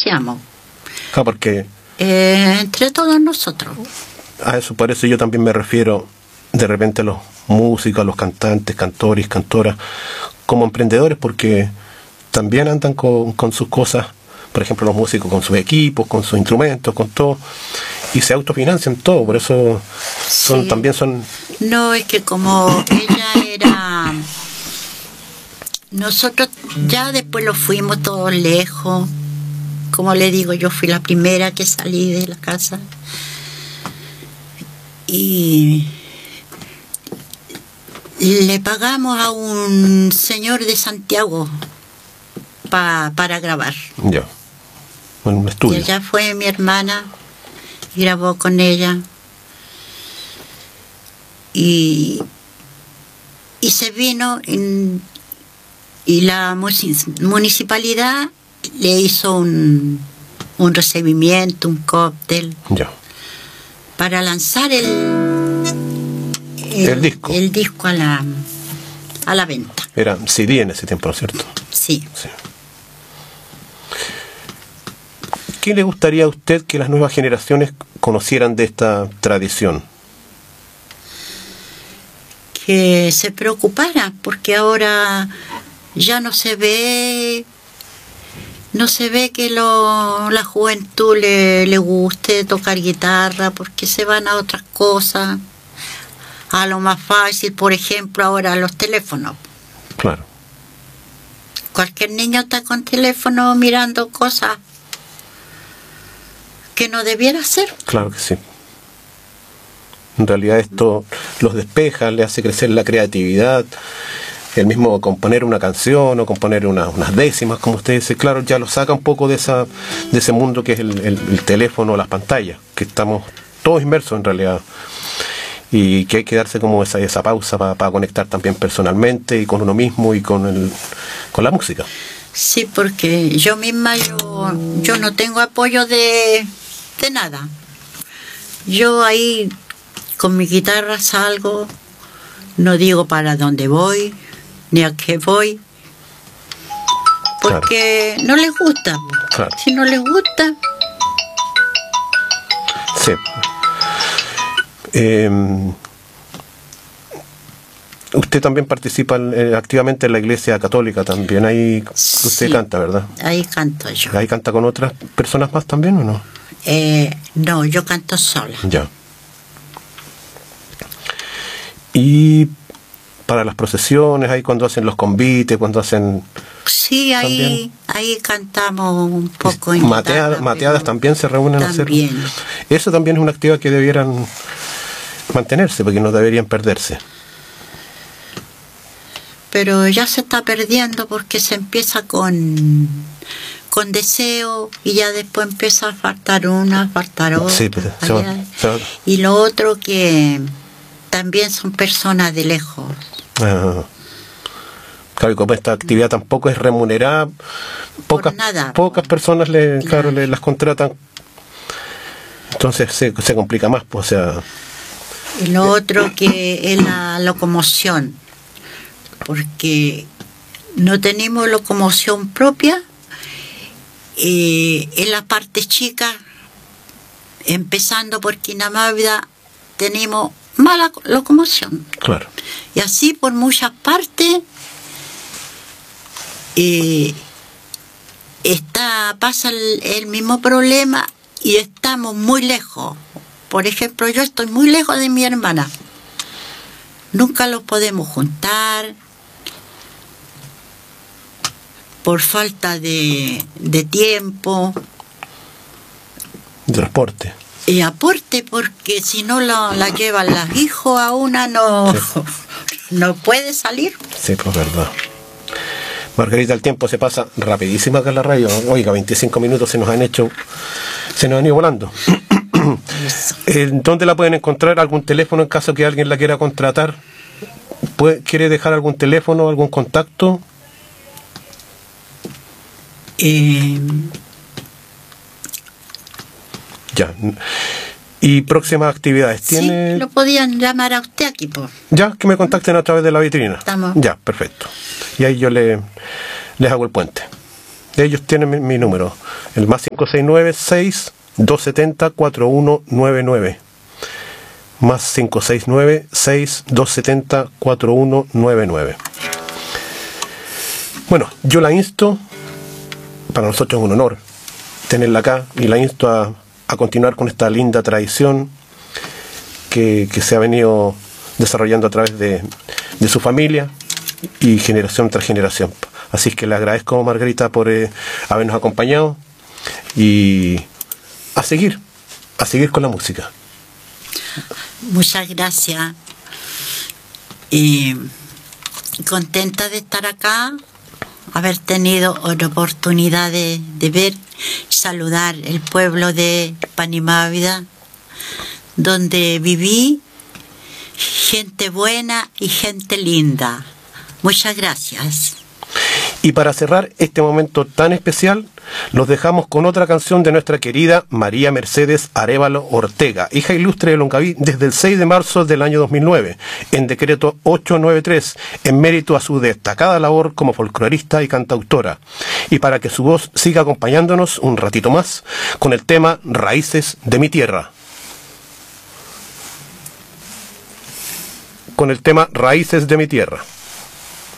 hacíamos. Ah, porque... entre todos nosotros. A eso, por eso yo también me refiero de repente a los músicos, a los cantantes, cantores, cantoras, como emprendedores, porque también andan con sus cosas, por ejemplo los músicos con sus equipos, con sus instrumentos, con todo, y se autofinancian todo, por eso son, sí. También son... No, es que como ella era... Nosotros ya después lo fuimos todos lejos, como le digo, yo fui la primera que salí de la casa, y le pagamos a un señor de Santiago para grabar. Ya. En un estudio. Y allá fue mi hermana, grabó con ella. Y se vino y la municipalidad le hizo un recibimiento, un cóctel. Ya. Para lanzar el disco a la venta. Era CD en ese tiempo, ¿no es cierto? Sí. ¿Qué le gustaría a usted que las nuevas generaciones conocieran de esta tradición? Que se preocupara, porque ahora ya no se ve que la juventud le guste tocar guitarra, porque se van a otras cosas, a lo más fácil, por ejemplo ahora los teléfonos. Claro. Cualquier niño está con teléfono mirando cosas que no debiera hacer. Claro que sí. En realidad esto los despeja, le hace crecer la creatividad. El mismo componer una canción o componer unas décimas, como usted dice, claro, ya lo saca un poco de ese mundo que es el teléfono o las pantallas, que estamos todos inmersos en realidad, y que hay que darse como esa pausa para conectar también personalmente y con uno mismo y con la música. Sí, porque yo misma yo no tengo apoyo de nada. Yo ahí con mi guitarra salgo, no digo para dónde voy ni a qué voy, porque claro. No les gusta. Claro. Si no les gusta. Sí. Usted también participa activamente en la Iglesia Católica también, ahí usted sí, canta, ¿verdad? Ahí canto yo. ¿Ahí canta con otras personas más también o no? No, yo canto sola. Ya. Y para las procesiones, ahí cuando hacen los convites, cuando hacen... Sí, ahí cantamos un poco. Mateadas también se reúnen a hacer. Eso también es una actividad que debieran mantenerse, porque no deberían perderse. Pero ya se está perdiendo porque se empieza con deseo y ya después empieza a faltar una, faltar otra. Sí, pero y lo otro que también son personas de lejos. Claro, y como esta actividad tampoco es remunerada, pocas personas las contratan, entonces se complica más, pues, o sea. Y lo otro que es la locomoción, porque no tenemos locomoción propia, en la parte chica, empezando por Quinamávida, tenemos mala locomoción. Claro. Y así por muchas partes pasa el mismo problema y estamos muy lejos. Por ejemplo, yo estoy muy lejos de mi hermana. Nunca los podemos juntar por falta de tiempo. Transporte. Y aporte, porque si no la llevan los hijos a una no puede salir. Sí, pues verdad. Margarita, el tiempo se pasa rapidísimo acá en la radio. Oiga, 25 minutos se nos han ido volando. ¿Dónde la pueden encontrar? ¿Algún teléfono en caso que alguien la quiera contratar? ¿Quiere dejar algún teléfono, algún contacto? Ya. ¿Y próximas actividades? ¿Tiene? Sí, lo podían llamar a usted aquí, pues. Ya, que me contacten a través de la vitrina. Estamos. Ya, perfecto. Y ahí yo les hago el puente. Ellos tienen mi número, el más 569-6-270-4199. Más 569-6-270-4199. Bueno, yo la insto, para nosotros es un honor tenerla acá, y la insto a continuar con esta linda tradición que se ha venido desarrollando a través de su familia y generación tras generación. Así que le agradezco, Margarita, por habernos acompañado, y a seguir con la música. Muchas gracias. Y contenta de estar acá, haber tenido la oportunidad de ver, saludar el pueblo de Panimávida, donde viví, gente buena y gente linda. Muchas gracias. Y para cerrar este momento tan especial, los dejamos con otra canción de nuestra querida María Mercedes Arévalo Ortega, hija ilustre de Longaví desde el 6 de marzo del año 2009, en decreto 893, en mérito a su destacada labor como folclorista y cantautora. Y para que su voz siga acompañándonos un ratito más, con el tema Raíces de mi Tierra. Con el tema Raíces de mi Tierra.